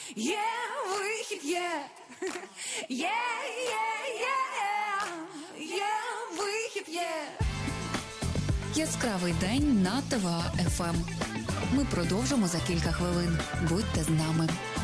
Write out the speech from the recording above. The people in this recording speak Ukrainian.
Є вихід, є. Є вихід, є. Яскравий день на ТВА ФМ. Ми продовжимо за кілька хвилин. Будьте з нами.